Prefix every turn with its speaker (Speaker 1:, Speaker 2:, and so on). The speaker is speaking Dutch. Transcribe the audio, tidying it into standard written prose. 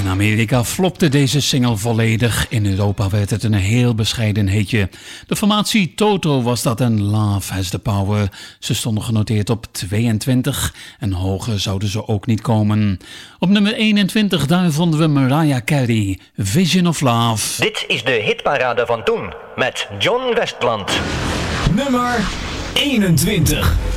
Speaker 1: In Amerika flopte deze single volledig. In Europa werd het een heel bescheiden hitje. De formatie Toto was dat en Love Has the Power. Ze stonden genoteerd op 22 en hoger zouden ze ook niet komen. Op nummer 21 daar vonden we Mariah Carey, Vision of Love.
Speaker 2: Dit is de hitparade van toen met John Westland.
Speaker 3: Nummer 21.